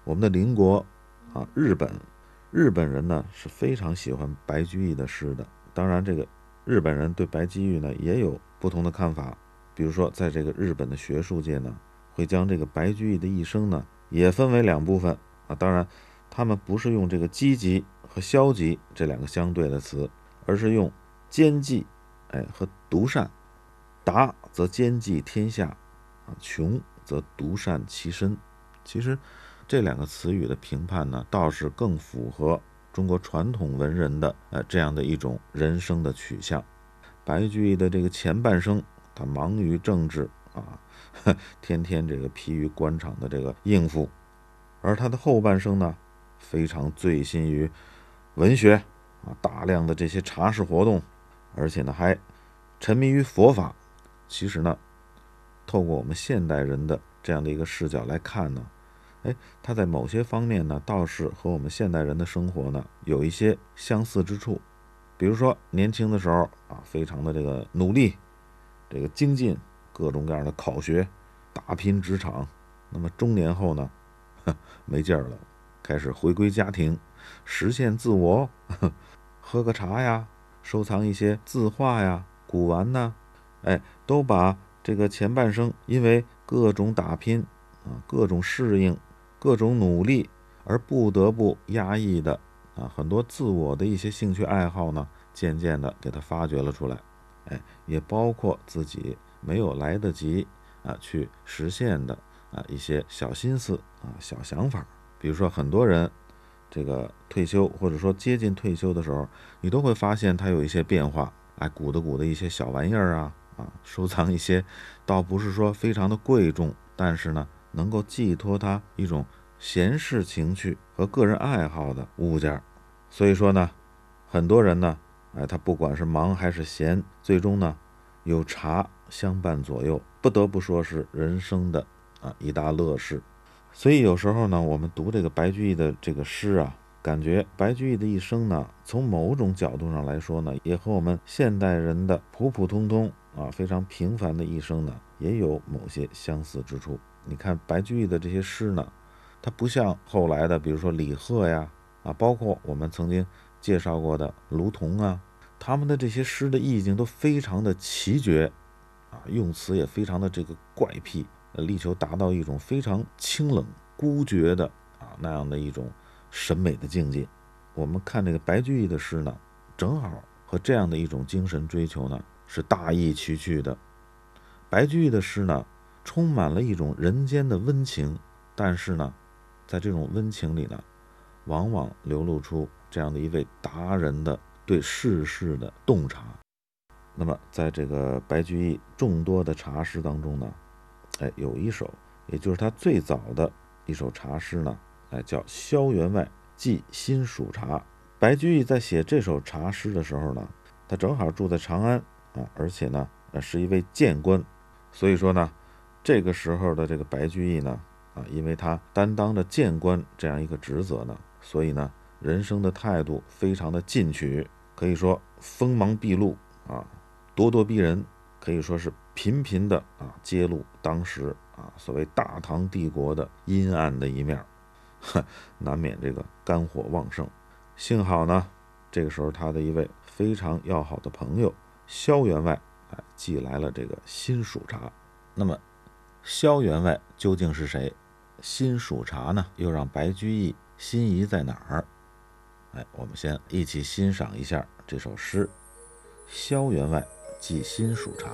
我们的邻国日本人呢是非常喜欢白居易的诗的。当然，这个日本人对白居易呢也有不同的看法。比如说，在这个日本的学术界呢，会将这个白居易的一生呢也分为两部分当然，他们不是用这个积极和消极这两个相对的词，而是用兼济和独善。达则兼济天下穷则独善其身。其实这两个词语的评判呢，倒是更符合中国传统文人的这样的一种人生的取向。白居易的这个前半生，他忙于政治天天这个疲于官场的这个应付，而他的后半生呢，非常醉心于文学大量的这些茶室活动，而且呢还沉迷于佛法。其实呢，透过我们现代人的这样的一个视角来看呢，他在某些方面呢，倒是和我们现代人的生活呢有一些相似之处。比如说年轻的时候非常的这个努力，这个精进各种各样的考学，打拼职场。那么中年后呢，没劲儿了，开始回归家庭，实现自我，喝个茶呀，收藏一些字画呀、古玩呐，都把这个前半生因为各种打拼各种适应、各种努力而不得不压抑的很多自我的一些兴趣爱好呢，渐渐的给他发掘了出来。也包括自己没有来得及去实现的一些小心思小想法。比如说很多人这个退休或者说接近退休的时候，你都会发现他有一些变化，鼓的一些小玩意儿收藏一些倒不是说非常的贵重，但是呢能够寄托他一种闲适情趣和个人爱好的物件。所以说呢，很多人呢他不管是忙还是闲，最终呢有茶相伴左右，不得不说是人生的一大乐事。所以有时候呢，我们读这个白居易的这个诗感觉白居易的一生呢，从某种角度上来说呢，也和我们现代人的普普通通非常平凡的一生呢，也有某些相似之处。你看白居易的这些诗呢，它不像后来的比如说李贺呀包括我们曾经介绍过的卢仝他们的这些诗的意境都非常的奇绝用词也非常的这个怪癖，力求达到一种非常清冷孤绝的那样的一种审美的境界。我们看这个白居易的诗呢，正好和这样的一种精神追求呢是大异其趣的。白居易的诗呢，充满了一种人间的温情，但是呢，在这种温情里呢，往往流露出这样的一位达人的对世事的洞察。那么在这个白居易众多的茶诗当中呢，有一首也就是他最早的一首茶诗呢，叫《萧员外寄新蜀茶》。白居易在写这首茶诗的时候呢，他正好住在长安而且呢是一位谏官。所以说呢，这个时候的这个白居易呢因为他担当着谏官这样一个职责呢，所以呢人生的态度非常的进取，可以说锋芒毕露咄咄逼人，可以说是频频的揭露当时所谓大唐帝国的阴暗的一面，难免这个肝火旺盛。幸好呢，这个时候他的一位非常要好的朋友萧员外寄来了这个新蜀茶。那么萧员外究竟是谁？新蜀茶呢又让白居易心仪在哪儿？我们先一起欣赏一下这首诗《萧员外寄新蜀茶》。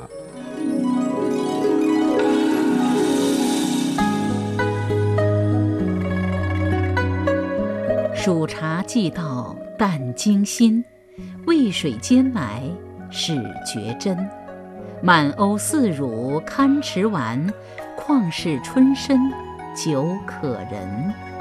蜀茶寄到淡经新，渭水兼埋是绝真。满瓯似乳堪持完，况是春深久可人。